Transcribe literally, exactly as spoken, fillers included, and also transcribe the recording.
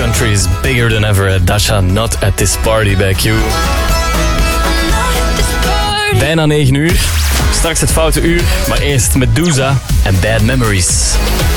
country is bigger than ever. Dasha, Not at This Party bij Q. Bijna negen uur. Straks het foute uur. Maar eerst Medusa en Bad Memories.